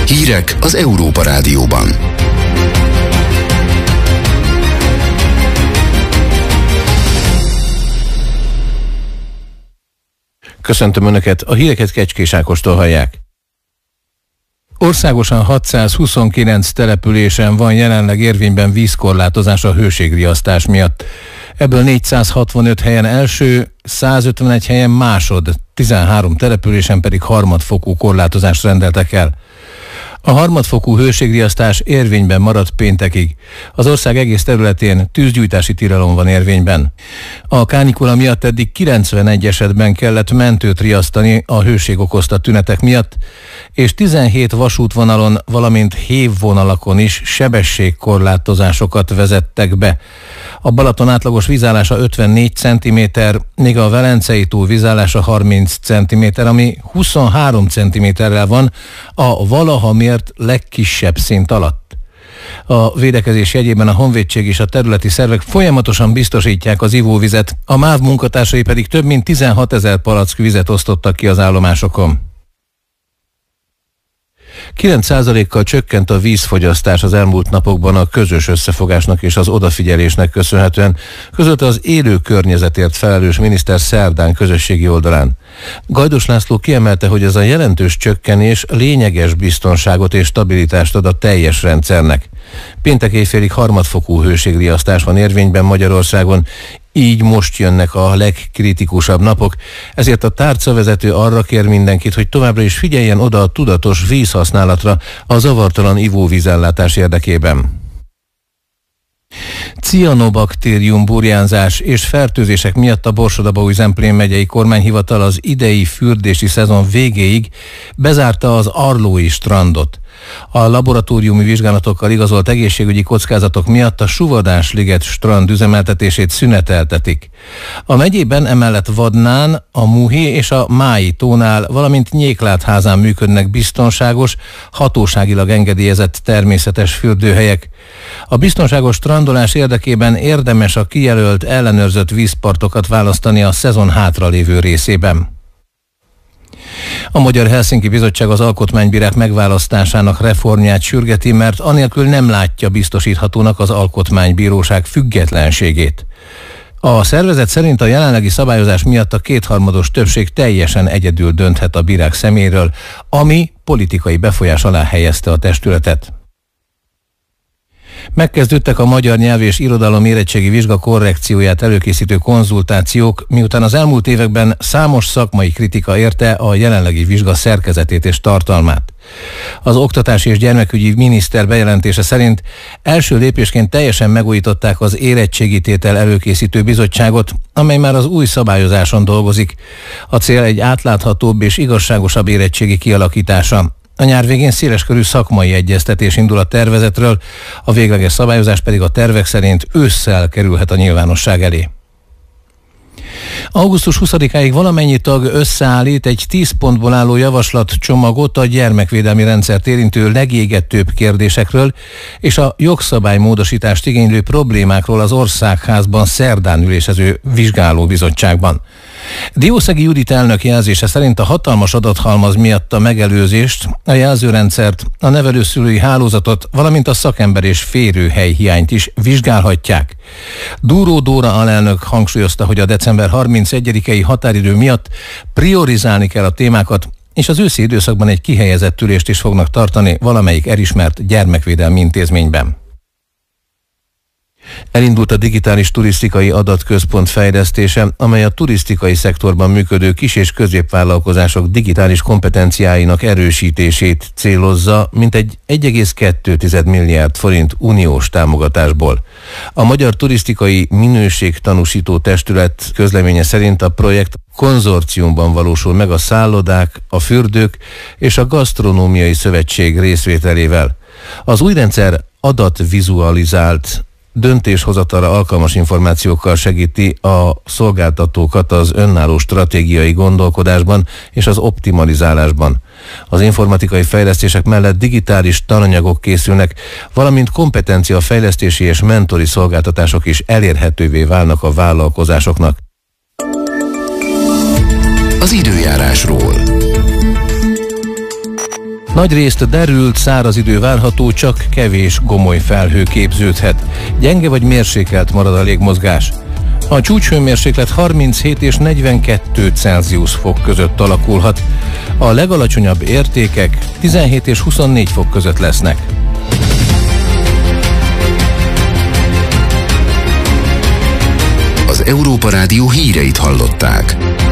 Hírek az Európa Rádióban. Köszöntöm Önöket, a híreket Kecskés Ákostól hallják. Országosan 629 településen van jelenleg érvényben vízkorlátozás a hőségriasztás miatt. Ebből 465 helyen első, 151 helyen másod, 13 településen pedig harmadfokú korlátozást rendeltek el. A harmadfokú hőségriasztás érvényben maradt péntekig. Az ország egész területén tűzgyújtási tilalom van érvényben. A kánikula miatt eddig 91 esetben kellett mentőt riasztani a hőség okozta tünetek miatt, és 17 vasútvonalon, valamint hévvonalakon is sebességkorlátozásokat vezettek be. A Balaton átlagos vízállása 54 cm, míg a Velencei tó vízállása 30 cm, ami 23 cm-rel van a valaha mért legkisebb szint alatt. A védekezés jegyében a honvédség és a területi szervek folyamatosan biztosítják az ivóvizet, a MÁV munkatársai pedig több mint 16 000 palack vizet osztottak ki az állomásokon. 9%-kal csökkent a vízfogyasztás az elmúlt napokban a közös összefogásnak és az odafigyelésnek köszönhetően, közölte az élő környezetért felelős miniszter szerdán közösségi oldalán. Gajdos László kiemelte, hogy ez a jelentős csökkenés lényeges biztonságot és stabilitást ad a teljes rendszernek. Péntek éjfélig harmadfokú hőségriasztás van érvényben Magyarországon, így most jönnek a legkritikusabb napok, ezért a tárcavezető arra kér mindenkit, hogy továbbra is figyeljen oda a tudatos vízhasználatra a zavartalan ivóvízellátás érdekében. Cianobaktérium burjánzás és fertőzések miatt a Borsod-Abaúj-Zemplén megyei kormányhivatal az idei fürdési szezon végéig bezárta az Arlói strandot. A laboratóriumi vizsgálatokkal igazolt egészségügyi kockázatok miatt a Suvadás-liget strand üzemeltetését szüneteltetik. A megyében emellett Vadnán, a Muhi és a Mái tónál, valamint Nyéklátházán működnek biztonságos, hatóságilag engedélyezett természetes fürdőhelyek. A biztonságos strandolás érdekében érdemes a kijelölt, ellenőrzött vízpartokat választani a szezon hátralévő részében. A Magyar Helsinki Bizottság az alkotmánybírák megválasztásának reformját sürgeti, mert anélkül nem látja biztosíthatónak az alkotmánybíróság függetlenségét. A szervezet szerint a jelenlegi szabályozás miatt a kétharmados többség teljesen egyedül dönthet a bírák személyről, ami politikai befolyás alá helyezte a testületet. Megkezdődtek a magyar nyelv és irodalom érettségi vizsga korrekcióját előkészítő konzultációk, miután az elmúlt években számos szakmai kritika érte a jelenlegi vizsga szerkezetét és tartalmát. Az oktatási és gyermekügyi miniszter bejelentése szerint első lépésként teljesen megújították az érettségi tétel előkészítő bizottságot, amely már az új szabályozáson dolgozik. A cél egy átláthatóbb és igazságosabb érettségi kialakítása. A nyár végén széleskörű szakmai egyeztetés indul a tervezetről, a végleges szabályozás pedig a tervek szerint ősszel kerülhet a nyilvánosság elé. Augusztus 20-áig valamennyi tag összeállít egy 10 pontból álló javaslatcsomagot a gyermekvédelmi rendszert érintő legégetőbb kérdésekről és a jogszabálymódosítást igénylő problémákról az Országházban szerdán ülésező vizsgálóbizottságban. Diószegi Judit elnök jelzése szerint a hatalmas adathalmaz miatt a megelőzést, a jelzőrendszert, a nevelőszülői hálózatot, valamint a szakember és férőhely hiányt is vizsgálhatják. Dúró Dóra alelnök hangsúlyozta, hogy a december 31-i határidő miatt priorizálni kell a témákat, és az őszi időszakban egy kihelyezett ülést is fognak tartani valamelyik elismert gyermekvédelmi intézményben. Elindult a digitális turisztikai adatközpont fejlesztése, amely a turisztikai szektorban működő kis- és középvállalkozások digitális kompetenciáinak erősítését célozza, mintegy 1,2 milliárd forint uniós támogatásból. A Magyar Turisztikai Minőségtanúsító Testület közleménye szerint a projekt konzorciumban valósul meg a szállodák, a fürdők és a Gasztronómiai Szövetség részvételével. Az új rendszer adatvizualizált, döntéshozatalra alkalmas információkkal segíti a szolgáltatókat az önálló stratégiai gondolkodásban és az optimalizálásban. Az informatikai fejlesztések mellett digitális tananyagok készülnek, valamint kompetenciafejlesztési és mentori szolgáltatások is elérhetővé válnak a vállalkozásoknak. Az időjárásról. Nagyrészt derült, száraz idő várható, csak kevés gomoly felhő képződhet. Gyenge vagy mérsékelt marad a légmozgás. A csúcshőmérséklet 37 és 42 Celsius fok között alakulhat. A legalacsonyabb értékek 17 és 24 fok között lesznek. Az Európa Rádió híreit hallották.